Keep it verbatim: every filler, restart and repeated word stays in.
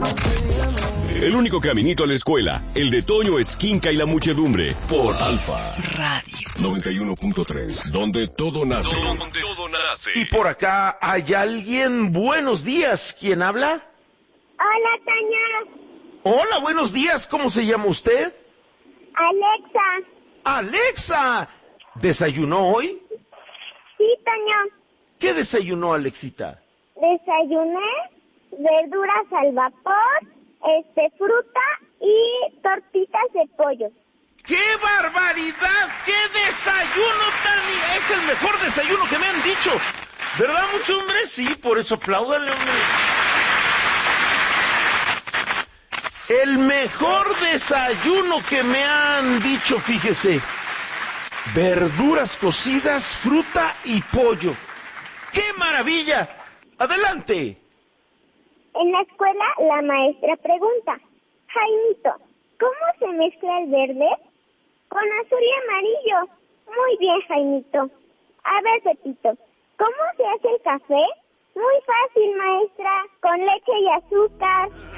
El único caminito a la escuela, el de Toño Esquinca y la muchedumbre, por Alfa Radio noventa y uno punto tres, donde todo nace. Donde todo nace. Y por acá hay alguien. Buenos días, ¿quién habla? Hola, Toño. Hola, buenos días, ¿cómo se llama usted? Alexa. ¡Alexa! ¿Desayunó hoy? Sí, Toño. ¿Qué desayunó, Alexita? Desayuné verduras al vapor, este, fruta y tortitas de pollo. ¡Qué barbaridad! ¡Qué desayuno tan... Es el mejor desayuno que me han dicho! ¿Verdad, muchos hombres? Sí, por eso apláudale, hombre. El mejor desayuno que me han dicho, fíjese. Verduras cocidas, fruta y pollo. ¡Qué maravilla! ¡Adelante! En la escuela, la maestra pregunta: Jaimito, ¿cómo se mezcla el verde? Con azul y amarillo. Muy bien, Jaimito. A ver, Pepito, ¿cómo se hace el café? Muy fácil, maestra, con leche y azúcar.